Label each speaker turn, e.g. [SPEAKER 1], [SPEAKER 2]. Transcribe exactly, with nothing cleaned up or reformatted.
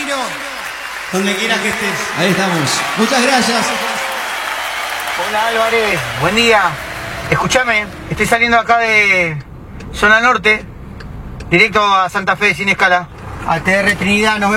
[SPEAKER 1] Jairo, donde quiera que estés.
[SPEAKER 2] Ahí estamos. Muchas gracias.
[SPEAKER 3] Hola Álvarez, buen día. Escúchame, estoy saliendo acá de Zona Norte, directo a Santa Fe sin escala. A T R Trinidad, nos vemos.